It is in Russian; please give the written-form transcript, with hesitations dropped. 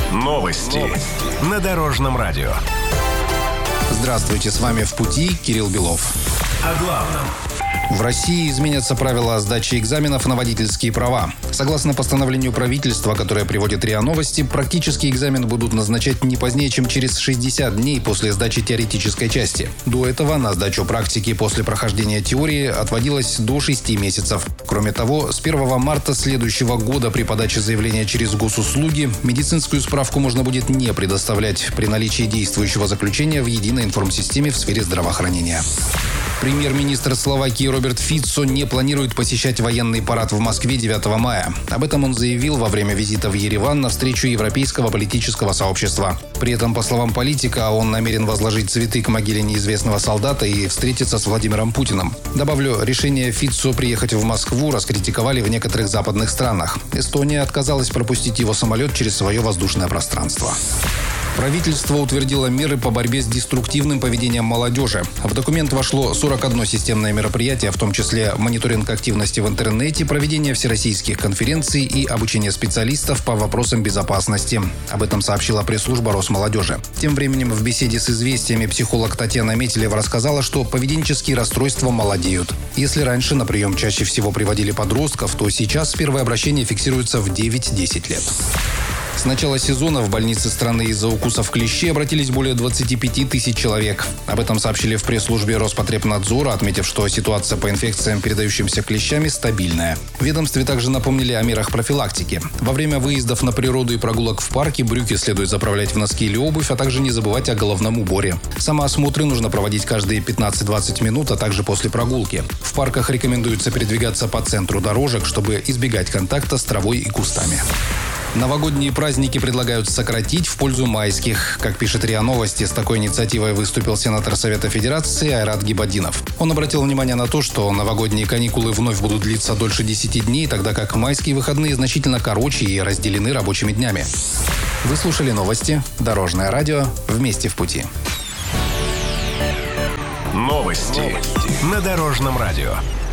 Новости на Дорожном радио. Здравствуйте, с вами «В пути» Кирилл Белов. О главном. В России изменятся правила сдачи экзаменов на водительские права. Согласно постановлению правительства, которое приводит РИА Новости, практический экзамен будут назначать не позднее, чем через 60 дней после сдачи теоретической части. До этого на сдачу практики после прохождения теории отводилось до 6 месяцев. Кроме того, с 1 марта следующего года при подаче заявления через госуслуги медицинскую справку можно будет не предоставлять при наличии действующего заключения в единой информсистеме в сфере здравоохранения. Премьер-министр Словакии Роберт Фицо не планирует посещать военный парад в Москве 9 мая. Об этом он заявил во время визита в Ереван на встречу Европейского политического сообщества. При этом, по словам политика, он намерен возложить цветы к могиле неизвестного солдата и встретиться с Владимиром Путиным. Добавлю, решение Фицо приехать в Москву раскритиковали в некоторых западных странах. Эстония отказалась пропустить его самолет через свое воздушное пространство. Правительство утвердило меры по борьбе с деструктивным поведением молодежи. В документ вошло 41 системное мероприятие, в том числе мониторинг активности в интернете, проведение всероссийских конференций и обучение специалистов по вопросам безопасности. Об этом сообщила пресс-служба Росмолодежи. Тем временем в беседе с «Известиями» психолог Татьяна Метелева рассказала, что поведенческие расстройства молодеют. Если раньше на прием чаще всего приводили подростков, то сейчас первое обращение фиксируется в 9-10 лет. С начала сезона в больницы страны из-за укусов клещей обратились более 25 тысяч человек. Об этом сообщили в пресс-службе Роспотребнадзора, отметив, что ситуация по инфекциям, передающимся клещами, стабильная. В ведомстве также напомнили о мерах профилактики. Во время выездов на природу и прогулок в парке брюки следует заправлять в носки или обувь, а также не забывать о головном уборе. Самоосмотры нужно проводить каждые 15-20 минут, а также после прогулки. В парках рекомендуется передвигаться по центру дорожек, чтобы избегать контакта с травой и кустами. Новогодние праздники предлагают сократить в пользу майских. Как пишет РИА Новости, с такой инициативой выступил сенатор Совета Федерации Айрат Гибаддинов. Он обратил внимание на то, что новогодние каникулы вновь будут длиться дольше 10 дней, тогда как майские выходные значительно короче и разделены рабочими днями. Вы слушали новости. Дорожное радио. Вместе в пути. Новости на Дорожном радио.